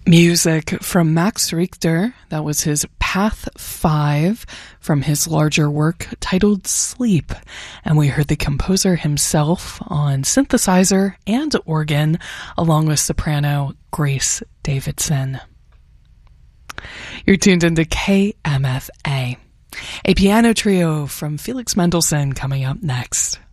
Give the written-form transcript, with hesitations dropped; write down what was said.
Music from Max Richter, that was his Path 5 from his larger work titled Sleep. And we heard the composer himself on synthesizer and organ, along with soprano Grace Davidson. You're tuned into KMFA. A piano trio from Felix Mendelssohn coming up next.